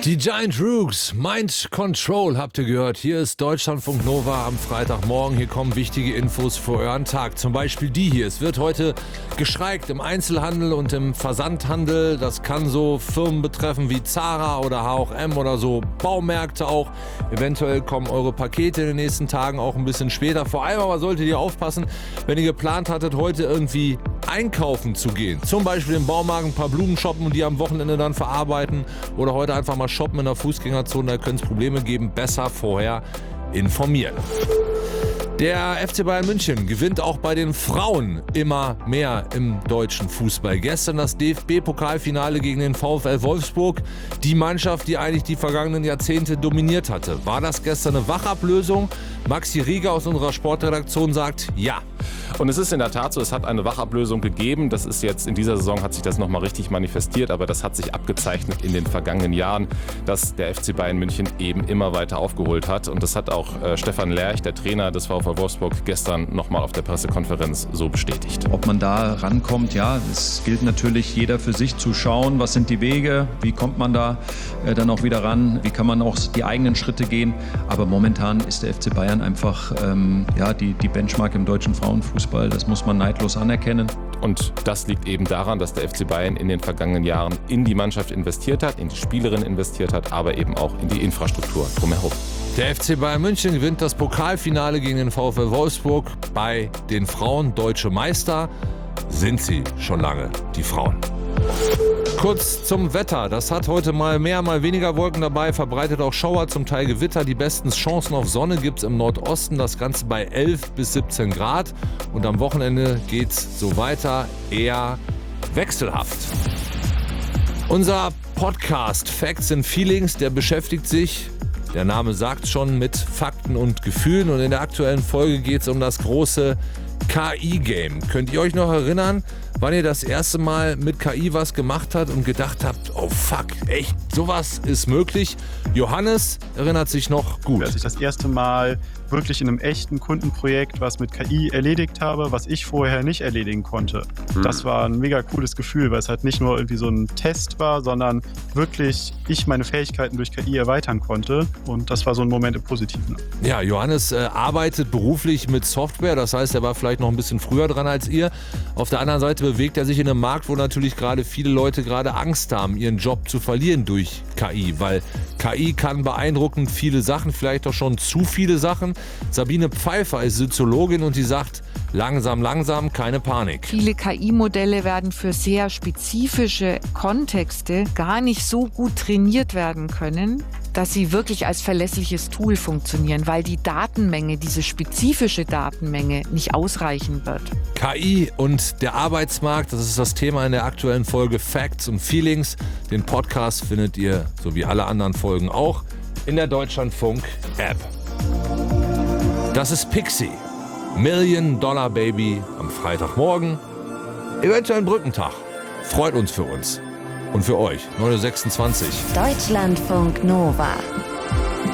Die Giant Rooks, Mind Control habt ihr gehört. Hier ist Deutschlandfunk Nova am Freitagmorgen. Hier kommen wichtige Infos für euren Tag. Zum Beispiel die hier. Es wird heute gestreikt im Einzelhandel und im Versandhandel. Das kann so Firmen betreffen wie Zara oder H&M oder so Baumärkte auch. Eventuell kommen eure Pakete in den nächsten Tagen auch ein bisschen später. Vor allem aber solltet ihr aufpassen, wenn ihr geplant hattet, heute irgendwie einkaufen zu gehen. Zum Beispiel im Baumarkt ein paar Blumen shoppen und die am Wochenende dann verarbeiten. Oder heute einfach mal shoppen in der Fußgängerzone, da könnte es Probleme geben. Besser vorher informieren. Der FC Bayern München gewinnt auch bei den Frauen immer mehr im deutschen Fußball. Gestern das DFB-Pokalfinale gegen den VfL Wolfsburg. Die Mannschaft, die eigentlich die vergangenen Jahrzehnte dominiert hatte. War das gestern eine Wachablösung? Maxi Rieger aus unserer Sportredaktion sagt ja. Und es ist in der Tat so, es hat eine Wachablösung gegeben. Das ist jetzt in dieser Saison hat sich das nochmal richtig manifestiert, aber das hat sich abgezeichnet in den vergangenen Jahren, dass der FC Bayern München eben immer weiter aufgeholt hat. Und das hat auch Stefan Lerch, der Trainer des VfL Wolfsburg, gestern nochmal auf der Pressekonferenz so bestätigt. Ob man da rankommt, ja, es gilt natürlich jeder für sich zu schauen, was sind die Wege, wie kommt man da dann auch wieder ran, wie kann man auch die eigenen Schritte gehen. Aber momentan ist der FC Bayern einfach die Benchmark im deutschen Frauenfußball, das muss man neidlos anerkennen. Und das liegt eben daran, dass der FC Bayern in den vergangenen Jahren in die Mannschaft investiert hat, in die Spielerin investiert hat, aber eben auch in die Infrastruktur drumherum. Der FC Bayern München gewinnt das Pokalfinale gegen den VfL Wolfsburg. Bei den Frauen deutsche Meister sind sie schon lange, die Frauen. Kurz zum Wetter. Das hat heute mal mehr, mal weniger Wolken dabei, verbreitet auch Schauer, zum Teil Gewitter. Die besten Chancen auf Sonne gibt es im Nordosten, das Ganze bei 11 bis 17 Grad. Und am Wochenende geht's so weiter, eher wechselhaft. Unser Podcast Facts and Feelings, der beschäftigt sich, der Name sagt schon, mit Fakten und Gefühlen. Und in der aktuellen Folge geht es um das große KI-Game. Könnt ihr euch noch erinnern, wann ihr das erste Mal mit KI was gemacht habt und gedacht habt, oh fuck, echt, sowas ist möglich? Johannes erinnert sich noch gut. Als ich das erste Mal wirklich in einem echten Kundenprojekt was mit KI erledigt habe, was ich vorher nicht erledigen konnte. Das war ein mega cooles Gefühl, weil es halt nicht nur irgendwie so ein Test war, sondern wirklich ich meine Fähigkeiten durch KI erweitern konnte. Und das war so ein Moment im Positiven. Ja, Johannes arbeitet beruflich mit Software, das heißt, er war vielleicht noch ein bisschen früher dran als ihr. Auf der anderen Seite bewegt er sich in einem Markt, wo natürlich gerade viele Leute gerade Angst haben, ihren Job zu verlieren durch KI, weil KI kann beeindruckend viele Sachen, vielleicht auch schon zu viele Sachen. Sabine Pfeiffer ist Soziologin und die sagt, langsam, langsam, keine Panik. Viele KI-Modelle werden für sehr spezifische Kontexte gar nicht so gut trainiert werden können, dass sie wirklich als verlässliches Tool funktionieren, weil die Datenmenge, diese spezifische Datenmenge, nicht ausreichen wird. KI und der Arbeitsmarkt, das ist das Thema in der aktuellen Folge Facts und Feelings. Den Podcast findet ihr, so wie alle anderen Folgen auch, in der Deutschlandfunk-App. Das ist Pixie, $1 Million Baby am Freitagmorgen. Eventuell ein Brückentag. Freut uns für uns. Und für euch, 9.26 Uhr. Deutschlandfunk Nova.